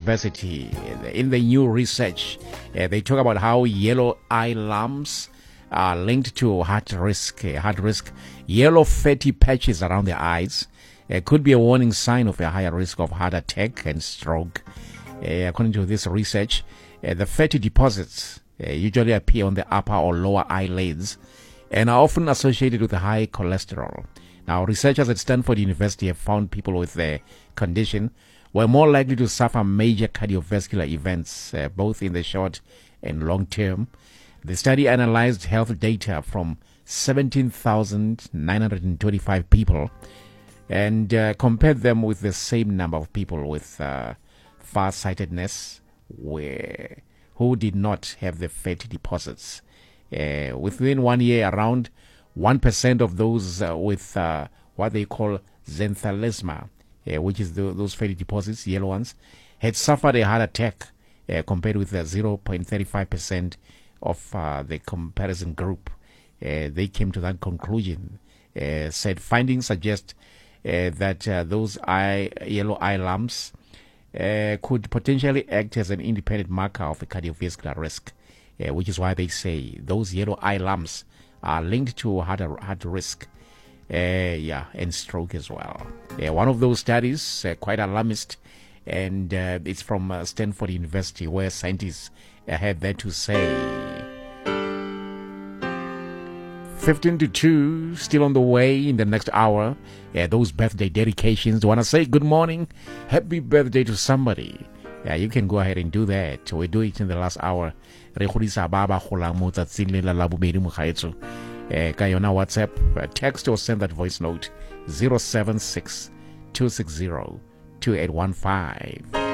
University. In the new research, they talk about how yellow eye lumps are linked to heart risk. Yellow fatty patches around the eyes could be a warning sign of a higher risk of heart attack and stroke. According to this research, the fatty deposits usually appear on the upper or lower eyelids and are often associated with high cholesterol. Now, researchers at Stanford University have found people with the condition were more likely to suffer major cardiovascular events, both in the short and long term. The study analyzed health data from 17,925 people and compared them with the same number of people with farsightedness who did not have the fatty deposits. Within 1 year, around 1% of those with what they call xanthelasma, which is those fatty deposits, yellow ones, had suffered a heart attack compared with 0.35% of the comparison group. They came to that conclusion. Said findings suggest that those yellow eye lumps could potentially act as an independent marker of a cardiovascular risk, which is why they say those yellow eye lumps are linked to heart risk, and stroke as well. One of those studies, quite alarmist, and it's from Stanford University, where scientists had that to say. 15 to 2, still on the way in the next hour. Those birthday dedications. Want to say good morning, happy birthday to somebody? You can go ahead and do that. We do it in the last hour. Kayona WhatsApp, text or send that voice note 076 260 2815.